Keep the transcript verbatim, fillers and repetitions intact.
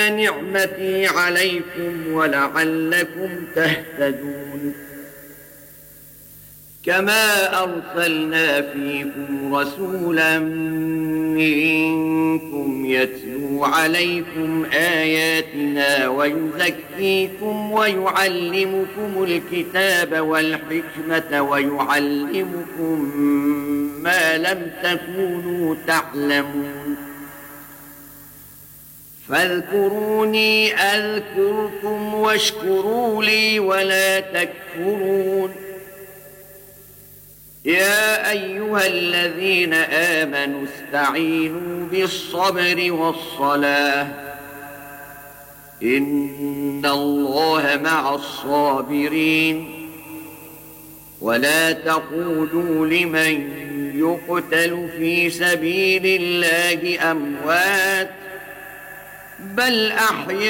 نعمتي عليكم ولعلكم تهتدون. كما أرسلنا فيكم رسولا منكم يتلو عليكم آياتنا ويزكيكم ويعلمكم الكتاب والحكمة ويعلمكم ما لم تكونوا تعلمون. فاذكروني أذكركم واشكروا لي ولا تكفرون. يا أيها الذين آمنوا استعينوا بالصبر والصلاة إن الله مع الصابرين. ولا تقولوا لمن يقتل في سبيل الله أموات بل أحياء